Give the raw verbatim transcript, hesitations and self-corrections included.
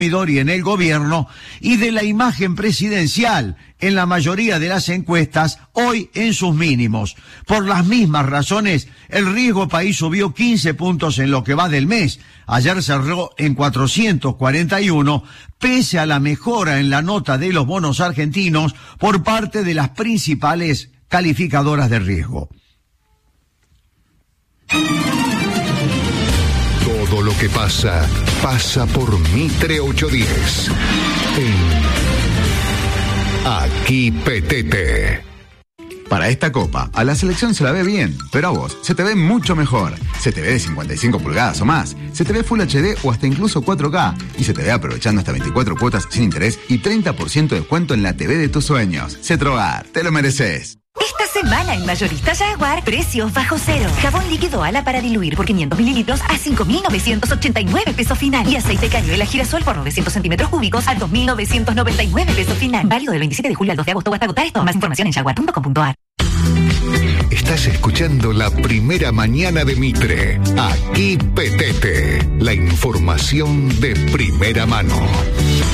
y en el gobierno y de la imagen presidencial en la mayoría de las encuestas, hoy en sus mínimos. Por las mismas razones, el riesgo país subió quince puntos en lo que va del mes. Ayer cerró en cuatrocientos cuarenta y uno, pese a la mejora en la nota de los bonos argentinos por parte de las principales calificadoras de riesgo. Todo lo que pasa, pasa por Mitre ochocientos diez. En Aquí Petete. Para esta copa, a la selección se la ve bien, pero a vos se te ve mucho mejor. Se te ve de cincuenta y cinco pulgadas o más, se te ve Full H D o hasta incluso cuatro K, y se te ve aprovechando hasta veinticuatro cuotas sin interés y treinta por ciento de descuento en la T V de tus sueños. Cetrogar, te lo mereces. Esta semana en Mayorista Jaguar, precios bajo cero. Jabón líquido ala para diluir por quinientos mililitros a cinco mil novecientos ochenta y nueve pesos final. Y aceite cañuela girasol por novecientos centímetros cúbicos a dos mil novecientos noventa y nueve pesos final. Válido del veintisiete de julio al dos de agosto o hasta agotar esto. Más información en jaguar punto com punto a r. Estás escuchando la primera mañana de Mitre. Aquí Petete. La información de primera mano.